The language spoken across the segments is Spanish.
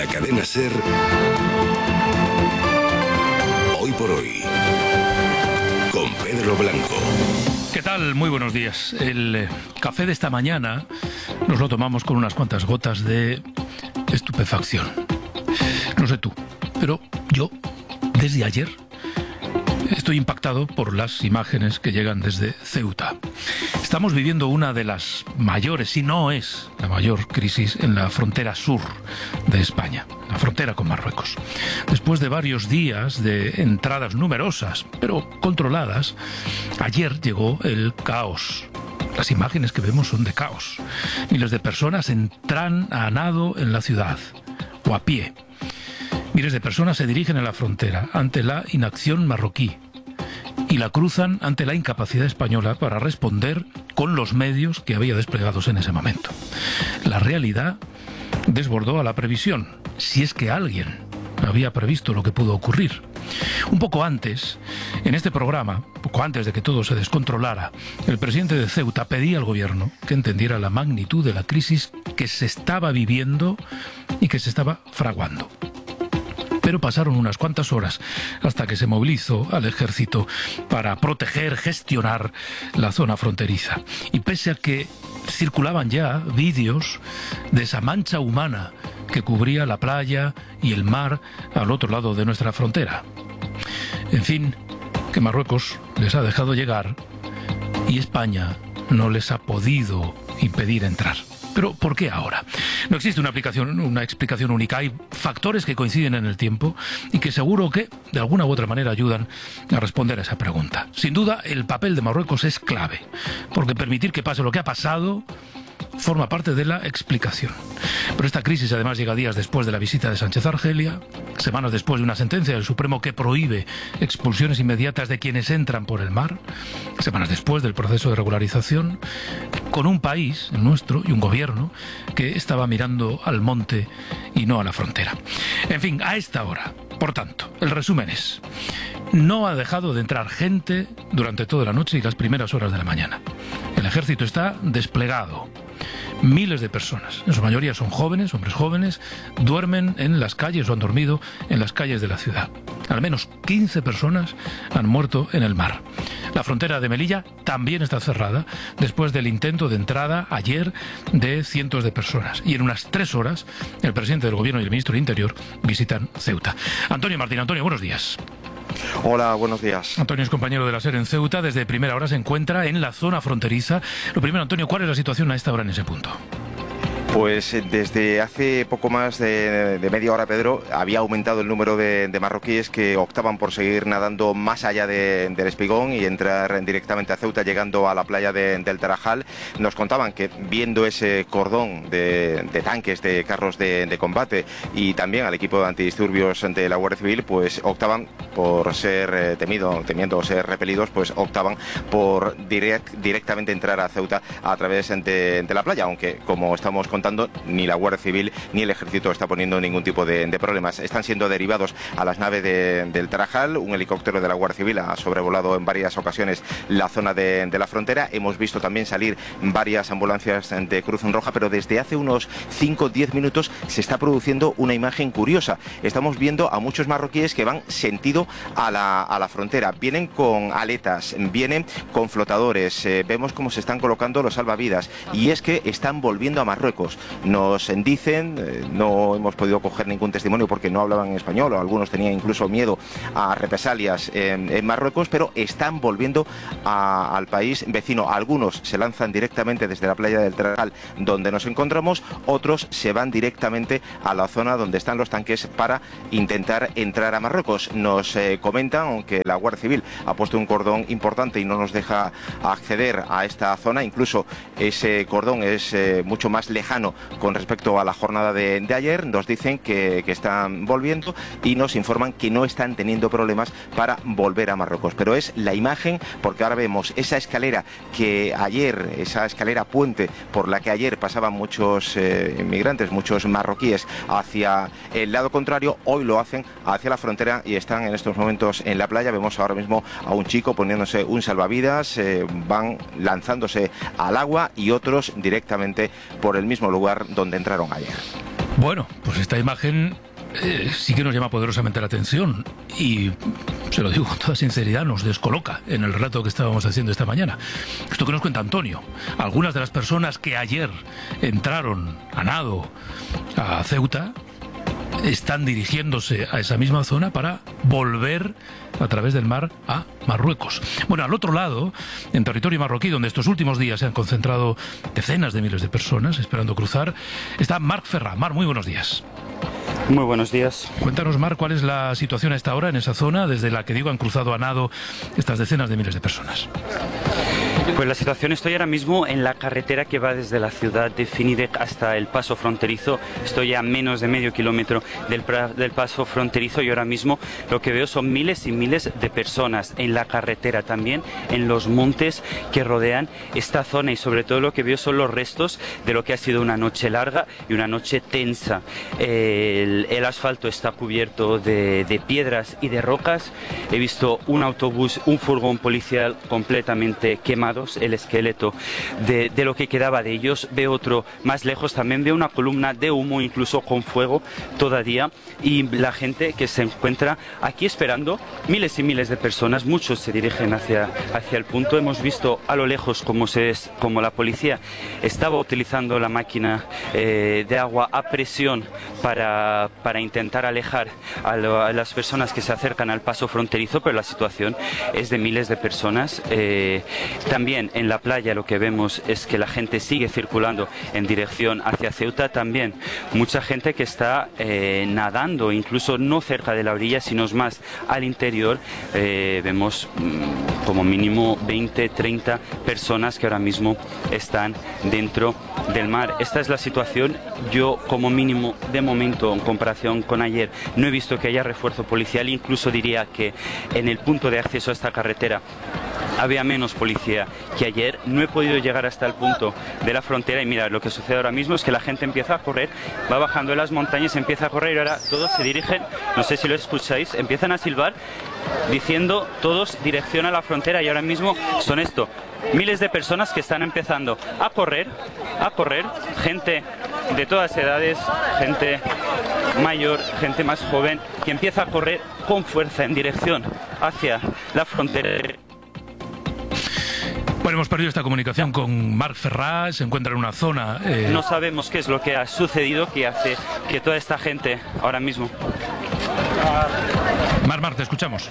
la cadena SER, Hoy por Hoy, con Pedro Blanco. ¿Qué tal? Muy buenos días. El café de esta mañana nos lo tomamos con unas cuantas gotas de estupefacción. No sé tú, pero yo, desde ayer, estoy impactado por las imágenes que llegan desde Ceuta. Estamos viviendo una de las mayores, si no es la mayor crisis en la frontera sur de España, la frontera con Marruecos. Después de varios días de entradas numerosas, pero controladas, ayer llegó el caos. Las imágenes que vemos son de caos. Miles de personas entran a nado en la ciudad, o a pie. Miles de personas se dirigen a la frontera ante la inacción marroquí y la cruzan ante la incapacidad española para responder con los medios que había desplegados en ese momento. La realidad desbordó a la previsión, si es que alguien había previsto lo que pudo ocurrir. Un poco antes, en este programa, poco antes de que todo se descontrolara, el presidente de Ceuta pedía al gobierno que entendiera la magnitud de la crisis que se estaba viviendo y que se estaba fraguando. Pero pasaron unas cuantas horas hasta que se movilizó al ejército para proteger, gestionar la zona fronteriza. Y pese a que circulaban ya vídeos de esa mancha humana que cubría la playa y el mar al otro lado de nuestra frontera. En fin, que Marruecos les ha dejado llegar y España no les ha podido impedir entrar. Pero ¿por qué ahora? No existe una explicación única. Hay factores que coinciden en el tiempo y que seguro que, de alguna u otra manera, ayudan a responder a esa pregunta. Sin duda, el papel de Marruecos es clave, porque permitir que pase lo que ha pasado forma parte de la explicación. Pero esta crisis además llega días después de la visita de Sánchez a Argelia, semanas después de una sentencia del Supremo que prohíbe expulsiones inmediatas de quienes entran por el mar, semanas después del proceso de regularización, con un país, el nuestro, y un gobierno que estaba mirando al monte y no a la frontera. En fin, a esta hora, por tanto, el resumen es: no ha dejado de entrar gente durante toda la noche y las primeras horas de la mañana. El ejército está desplegado. Miles de personas, en su mayoría son jóvenes, hombres jóvenes, duermen en las calles o han dormido en las calles de la ciudad. Al menos 15 personas han muerto en el mar. La frontera de Melilla también está cerrada después del intento de entrada ayer de cientos de personas. Y en unas 3 horas, el presidente del Gobierno y el ministro del Interior visitan Ceuta. Antonio Martín. Antonio, buenos días. Hola, buenos días. Antonio es compañero de la SER en Ceuta. Desde primera hora se encuentra en la zona fronteriza. Lo primero, Antonio, ¿cuál es la situación a esta hora en ese punto? Pues desde hace poco más de media hora, Pedro, había aumentado el número de marroquíes que optaban por seguir nadando más allá del Espigón y entrar directamente a Ceuta, llegando a la playa del Tarajal. Nos contaban que viendo ese cordón de tanques, de carros de combate y también al equipo de antidisturbios de la Guardia Civil, pues optaban por ser temiendo ser repelidos, pues optaban por directamente entrar a Ceuta a través de la playa, aunque como estamos contando, ni la Guardia Civil ni el Ejército está poniendo ningún tipo de problemas. Están siendo derivados a las naves del Tarajal. Un helicóptero de la Guardia Civil ha sobrevolado en varias ocasiones la zona de la frontera. Hemos visto también salir varias ambulancias de Cruz Roja, pero desde hace unos 5 o 10 minutos se está produciendo una imagen curiosa. Estamos viendo a muchos marroquíes que van sentido a la frontera. Vienen con aletas, vienen con flotadores. Vemos cómo se están colocando los salvavidas y es que están volviendo a Marruecos. Nos dicen, no hemos podido coger ningún testimonio porque no hablaban español, o algunos tenían incluso miedo a represalias en Marruecos, pero están volviendo al país vecino. Algunos se lanzan directamente desde la playa del Tarajal, donde nos encontramos, otros se van directamente a la zona donde están los tanques para intentar entrar a Marruecos. Nos comentan, aunque la Guardia Civil ha puesto un cordón importante y no nos deja acceder a esta zona, incluso ese cordón es mucho más lejano con respecto a la jornada de ayer. Nos dicen que están volviendo y nos informan que no están teniendo problemas para volver a Marruecos. Pero es la imagen, porque ahora vemos esa escalera esa escalera puente por la que ayer pasaban muchos inmigrantes, muchos marroquíes hacia el lado contrario, hoy lo hacen hacia la frontera y están en estos momentos en la playa. Vemos ahora mismo a un chico poniéndose un salvavidas, van lanzándose al agua y otros directamente por el mismo lugar donde entraron ayer. Bueno, pues esta imagen sí que nos llama poderosamente la atención y, se lo digo con toda sinceridad, nos descoloca en el relato que estábamos haciendo esta mañana. Esto que nos cuenta Antonio, algunas de las personas que ayer entraron a nado a Ceuta están dirigiéndose a esa misma zona para volver a través del mar a Marruecos. Bueno, al otro lado, en territorio marroquí, donde estos últimos días se han concentrado decenas de miles de personas esperando cruzar, está Marc Ferrà. Marc, muy buenos días. Muy buenos días. Cuéntanos, Marc, ¿cuál es la situación a esta hora en esa zona, desde la que digo han cruzado a nado estas decenas de miles de personas? Pues la situación, estoy ahora mismo en la carretera que va desde la ciudad de Finidec hasta el paso fronterizo. Estoy a menos de medio kilómetro del paso fronterizo y ahora mismo lo que veo son miles y miles de personas en la carretera, también en los montes que rodean esta zona, y sobre todo lo que veo son los restos de lo que ha sido una noche larga y una noche tensa. El asfalto está cubierto de piedras y de rocas. He visto un autobús, un furgón policial completamente quemado, el esqueleto de lo que quedaba de ellos. Veo otro más lejos, también veo una columna de humo, incluso con fuego todavía, y la gente que se encuentra aquí esperando, miles y miles de personas, muchos se dirigen hacia el punto. Hemos visto a lo lejos como la policía estaba utilizando la máquina de agua a presión para intentar alejar a las personas que se acercan al paso fronterizo, pero la situación es de miles de personas. También en la playa lo que vemos es que la gente sigue circulando en dirección hacia Ceuta. También mucha gente que está nadando, incluso no cerca de la orilla, sino más al interior. Vemos como mínimo 20, 30 personas que ahora mismo están dentro del mar. Esta es la situación. Yo, como mínimo, de momento, en comparación con ayer, no he visto que haya refuerzo policial. Incluso diría que en el punto de acceso a esta carretera había menos policía que ayer. No he podido llegar hasta el punto de la frontera y mira, lo que sucede ahora mismo es que la gente empieza a correr, va bajando en las montañas, empieza a correr y ahora todos se dirigen, no sé si lo escucháis, empiezan a silbar diciendo todos dirección a la frontera, y ahora mismo son esto, miles de personas que están empezando a correr, gente de todas edades, gente mayor, gente más joven, que empieza a correr con fuerza en dirección hacia la frontera. Bueno, hemos perdido esta comunicación con Marc Ferrà, se encuentra en una zona... No sabemos qué es lo que ha sucedido que hace que toda esta gente ahora mismo... Marc, te escuchamos.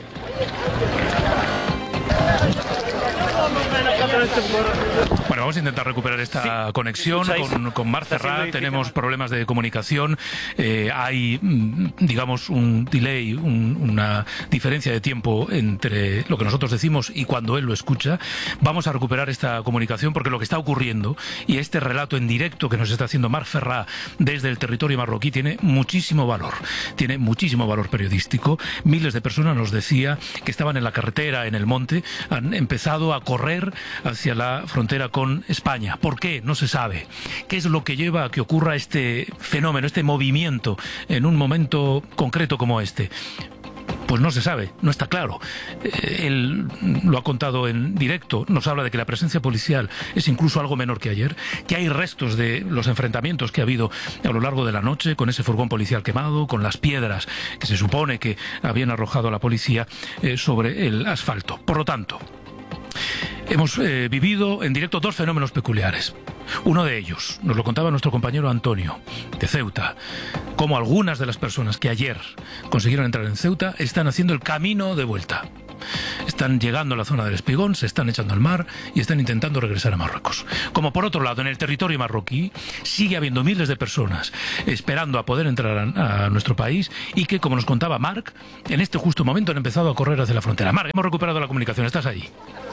Bueno, vamos a intentar recuperar esta conexión con Marc Ferrà. Tenemos problemas de comunicación. Hay, digamos, un delay, una diferencia de tiempo entre lo que nosotros decimos y cuando él lo escucha. Vamos a recuperar esta comunicación porque lo que está ocurriendo y este relato en directo que nos está haciendo Marc Ferrà desde el territorio marroquí tiene muchísimo valor. Tiene muchísimo valor periodístico. Miles de personas, nos decía, que estaban en la carretera, en el monte, han empezado a correr hacia la frontera con España. ¿Por qué? No se sabe. ¿Qué es lo que lleva a que ocurra este fenómeno, este movimiento en un momento concreto como este? Pues no se sabe, no está claro. Él lo ha contado en directo, nos habla de que la presencia policial es incluso algo menor que ayer, que hay restos de los enfrentamientos que ha habido a lo largo de la noche con ese furgón policial quemado, con las piedras que se supone que habían arrojado a la policía sobre el asfalto. Por lo tanto, hemos vivido en directo dos fenómenos peculiares. Uno de ellos, nos lo contaba nuestro compañero Antonio, de Ceuta, cómo algunas de las personas que ayer consiguieron entrar en Ceuta están haciendo el camino de vuelta. Están llegando a la zona del Espigón, se están echando al mar y están intentando regresar a Marruecos. Como por otro lado, en el territorio marroquí sigue habiendo miles de personas esperando a poder entrar a nuestro país y que, como nos contaba Marc, en este justo momento han empezado a correr hacia la frontera. Marc, hemos recuperado la comunicación, ¿estás ahí?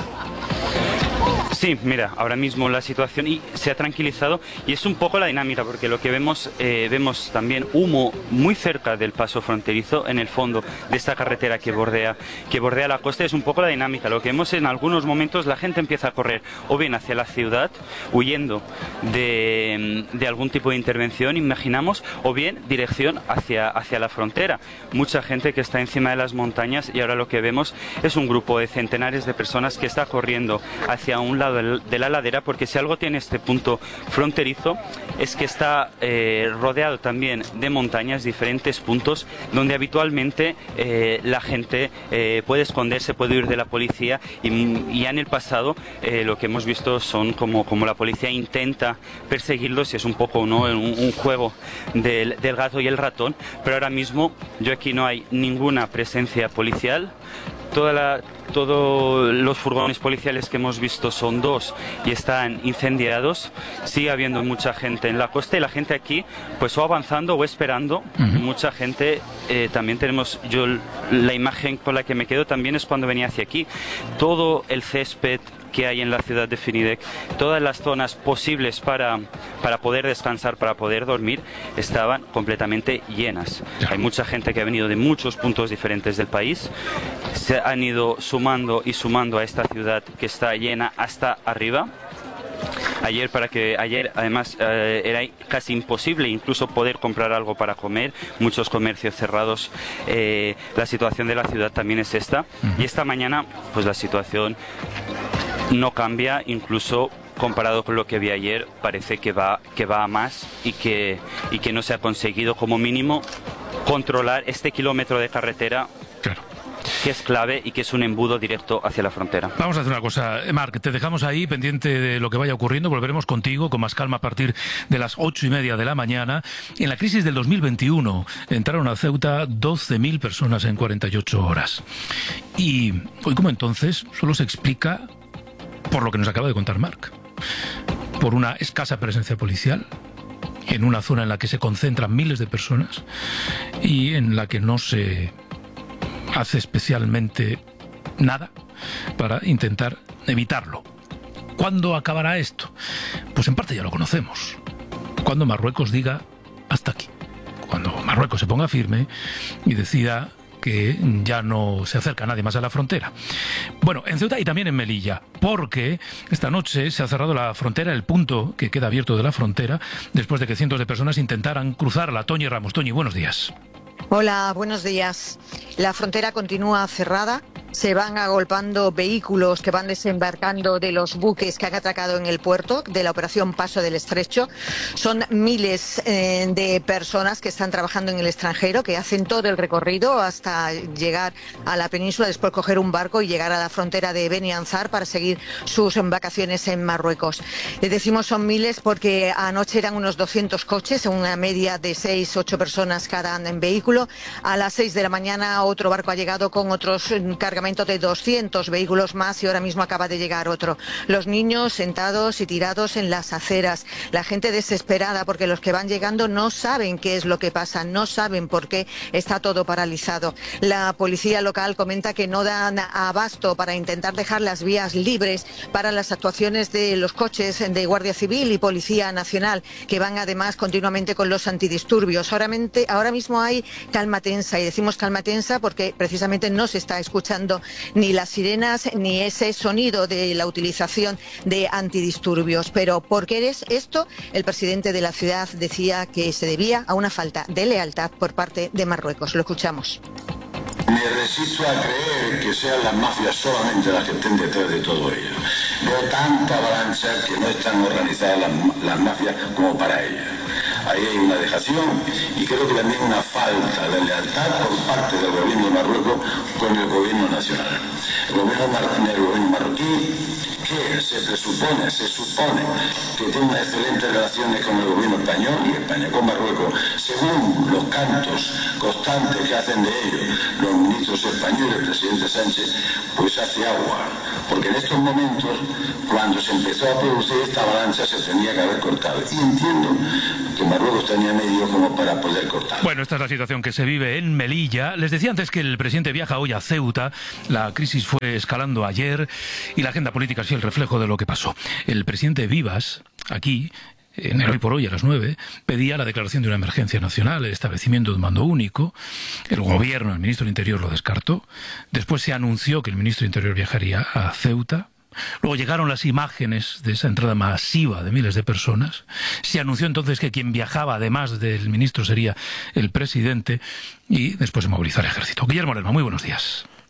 Sí, mira, ahora mismo la situación se ha tranquilizado y es un poco la dinámica, porque lo que vemos también humo muy cerca del paso fronterizo, en el fondo de esta carretera que bordea la costa. Es un poco la dinámica. Lo que vemos en algunos momentos, la gente empieza a correr o bien hacia la ciudad, huyendo de algún tipo de intervención, imaginamos, o bien dirección hacia la frontera. Mucha gente que está encima de las montañas, y ahora lo que vemos es un grupo de centenares de personas que está corriendo hacia un lado lado de la ladera, porque si algo tiene este punto fronterizo es que está rodeado también de montañas, diferentes puntos donde habitualmente la gente puede esconderse, puede huir de la policía, y ya en el pasado lo que hemos visto son como la policía intenta perseguirlos, y es un poco, ¿no?, un juego del gato y el ratón. Pero ahora mismo yo aquí no hay ninguna presencia policial. Todos los furgones policiales que hemos visto son 2 y están incendiados. Sigue habiendo mucha gente en la costa, y la gente aquí pues o avanzando o esperando. Mucha gente, también tenemos, yo la imagen con la que me quedo también es cuando venía hacia aquí. Todo el césped que hay en la ciudad de Finidec, todas las zonas posibles para poder descansar, para poder dormir, estaban completamente llenas. Hay mucha gente que ha venido de muchos puntos diferentes del país, se han ido sumando y sumando a esta ciudad que está llena hasta arriba. Ayer además era casi imposible incluso poder comprar algo para comer, muchos comercios cerrados. La situación de la ciudad también es esta, y esta mañana pues la situación no cambia, incluso comparado con lo que vi ayer parece que va a más, y que no se ha conseguido como mínimo controlar este kilómetro de carretera. Claro, que es clave y que es un embudo directo hacia la frontera. Vamos a hacer una cosa, Marc, te dejamos ahí pendiente de lo que vaya ocurriendo. Volveremos contigo con más calma a partir de las 8:30 de la mañana. En la crisis del 2021 entraron a Ceuta 12.000 personas en 48 horas. Y hoy, como entonces, solo se explica por lo que nos acaba de contar Marc, por una escasa presencia policial en una zona en la que se concentran miles de personas y en la que no se hace especialmente nada para intentar evitarlo. ¿Cuándo acabará esto? Pues en parte ya lo conocemos. Cuando Marruecos diga hasta aquí. Cuando Marruecos se ponga firme y decida que ya no se acerca nadie más a la frontera. Bueno, en Ceuta y también en Melilla, porque esta noche se ha cerrado la frontera, el punto que queda abierto de la frontera, después de que cientos de personas intentaran cruzarla. Toñi Ramos. Toñi, buenos días. Hola, buenos días. La frontera continúa cerrada. Se van agolpando vehículos que van desembarcando de los buques que han atracado en el puerto de la operación Paso del Estrecho. Son miles de personas que están trabajando en el extranjero, que hacen todo el recorrido hasta llegar a la península, después coger un barco y llegar a la frontera de Beni Ansar para seguir sus vacaciones en Marruecos. Decimos son miles porque anoche eran unos 200 coches, una media de 6-8 personas cada en vehículo. A las 6 de la mañana otro barco ha llegado con otros cargamentos de 200 vehículos más, y ahora mismo acaba de llegar otro. Los niños sentados y tirados en las aceras, la gente desesperada porque los que van llegando no saben qué es lo que pasa, no saben por qué está todo paralizado. La policía local comenta que no dan abasto para intentar dejar las vías libres para las actuaciones de los coches de Guardia Civil y Policía Nacional, que van además continuamente con los antidisturbios. Ahora mismo hay calma tensa, y decimos calma tensa porque precisamente no se está escuchando ni las sirenas ni ese sonido de la utilización de antidisturbios. Pero ¿por qué es esto? El presidente de la ciudad decía que se debía a una falta de lealtad por parte de Marruecos. Lo escuchamos. Me resisto a creer que sean las mafias solamente las que estén detrás de todo ello. Veo tanta avalancha que no están organizadas las mafias como para ello. Ahí hay una dejación y creo que también una falta de lealtad por parte del gobierno de Marruecos con el gobierno nacional. El gobierno marroquí, que se supone que tiene unas excelentes relaciones con el gobierno español y España con Marruecos, según los cantos constantes que hacen de ellos los ministros españoles, el presidente Sánchez, pues hace agua. Porque en estos momentos, cuando se empezó a producir esta avalancha, se tenía que haber cortado. Y entiendo que Marruecos tenía medios como para poder cortar. Bueno, esta es la situación que se vive en Melilla. Les decía antes que el presidente viaja hoy a Ceuta. La crisis fue escalando ayer y la agenda política es el reflejo de lo que pasó. El presidente Vivas, aquí, en el Hoy por Hoy a las 9, pedía la declaración de una emergencia nacional, el establecimiento de un mando único. El gobierno, el ministro del Interior lo descartó. Después se anunció que el ministro del Interior viajaría a Ceuta. Luego llegaron las imágenes de esa entrada masiva de miles de personas. Se anunció entonces que quien viajaba, además del ministro, sería el presidente, y después se movilizó el ejército. Guillermo Lerma, muy buenos días.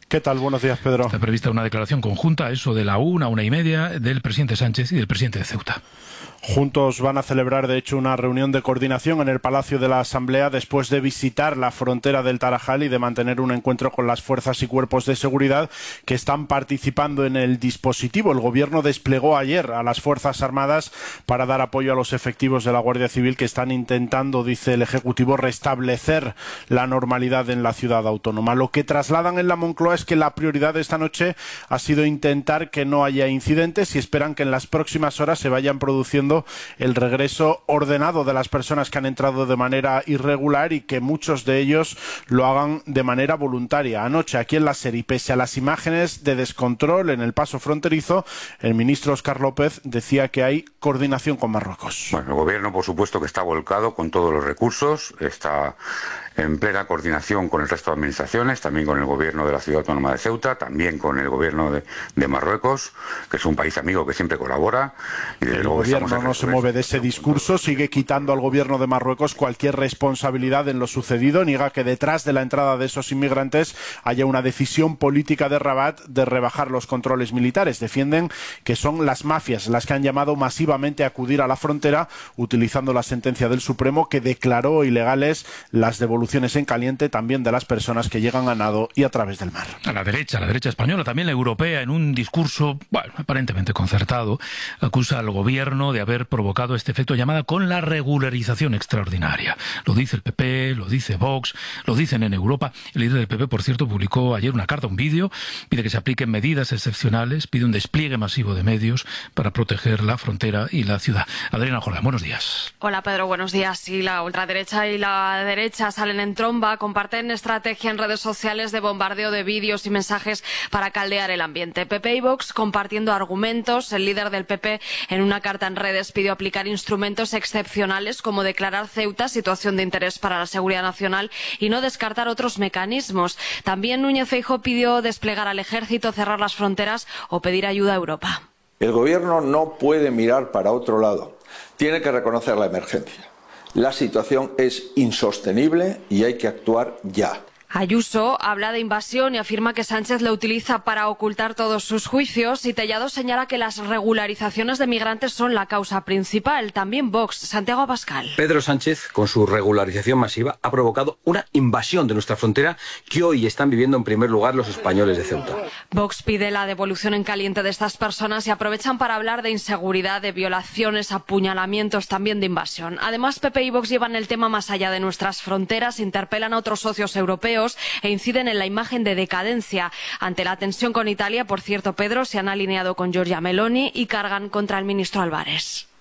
¿Qué tal? Buenos días, Pedro. Está prevista una declaración conjunta, a eso de la 1:30, del presidente Sánchez y del presidente de Ceuta. Juntos van a celebrar, de hecho, una reunión de coordinación en el Palacio de la Asamblea después de visitar la frontera del Tarajal y de mantener un encuentro con las fuerzas y cuerpos de seguridad que están participando en el dispositivo. El Gobierno desplegó ayer a las Fuerzas Armadas para dar apoyo a los efectivos de la Guardia Civil que están intentando, dice el Ejecutivo, restablecer la normalidad en la ciudad autónoma. Lo que trasladan en la Moncloa es que la prioridad de esta noche ha sido intentar que no haya incidentes y esperan que en las próximas horas se vayan produciendo el regreso ordenado de las personas que han entrado de manera irregular y que muchos de ellos lo hagan de manera voluntaria. Anoche, aquí en la SER, y pese a las imágenes de descontrol en el paso fronterizo, el ministro Óscar López decía que hay coordinación con Marruecos. Bueno, el Gobierno, por supuesto, que está volcado con todos los recursos, está en plena coordinación con el resto de administraciones, también con el Gobierno de la Ciudad Autónoma de Ceuta, también con el Gobierno de Marruecos, que es un país amigo que siempre colabora. Y desde luego el Gobierno no se mueve de ese discurso, sigue quitando al Gobierno de Marruecos cualquier responsabilidad en lo sucedido, niega que detrás de la entrada de esos inmigrantes haya una decisión política de Rabat de rebajar los controles militares. Defienden que son las mafias las que han llamado masivamente a acudir a la frontera, utilizando la sentencia del Supremo que declaró ilegales las devoluciones en caliente también de las personas que llegan a nado y a través del mar. A la derecha española, también la europea, en un discurso, bueno, aparentemente concertado, acusa al Gobierno de haber provocado este efecto llamada con la regularización extraordinaria. Lo dice el PP, lo dice Vox, lo dicen en Europa. El líder del PP, por cierto, publicó ayer una carta, un vídeo, pide que se apliquen medidas excepcionales, pide un despliegue masivo de medios para proteger la frontera y la ciudad. Adriana Jordán, buenos días. Hola, Pedro, buenos días. Sí, la ultraderecha y la derecha salen en tromba, comparten estrategia en redes sociales de bombardeo de vídeos y mensajes para caldear el ambiente. PP y Vox compartiendo argumentos. El líder del PP, en una carta en redes, pidió aplicar instrumentos excepcionales como declarar Ceuta situación de interés para la seguridad nacional y no descartar otros mecanismos. También Núñez Feijóo pidió desplegar al ejército, cerrar las fronteras o pedir ayuda a Europa. El Gobierno no puede mirar para otro lado. Tiene que reconocer la emergencia. La situación es insostenible y hay que actuar ya. Ayuso habla de invasión y afirma que Sánchez lo utiliza para ocultar todos sus juicios y Tellado señala que las regularizaciones de migrantes son la causa principal. También Vox, Santiago Abascal. Pedro Sánchez, con su regularización masiva, ha provocado una invasión de nuestra frontera que hoy están viviendo en primer lugar los españoles de Ceuta. Vox pide la devolución en caliente de estas personas y aprovechan para hablar de inseguridad, de violaciones, apuñalamientos, también de invasión. Además, PP y Vox llevan el tema más allá de nuestras fronteras, interpelan a otros socios europeos e inciden en la imagen de decadencia. Ante la tensión con Italia, por cierto, Pedro, se han alineado con Giorgia Meloni y cargan contra el ministro Álvarez.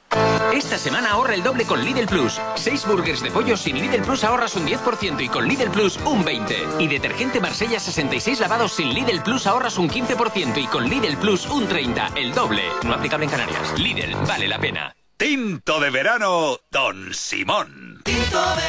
Esta semana ahorra el doble con Lidl Plus. 6 burgers de pollo sin Lidl Plus ahorras un 10% y con Lidl Plus un 20%. Y detergente Marsella 66 lavados sin Lidl Plus ahorras un 15% y con Lidl Plus un 30%. El doble. No aplicable en Canarias. Lidl, vale la pena. Tinto de verano, Don Simón.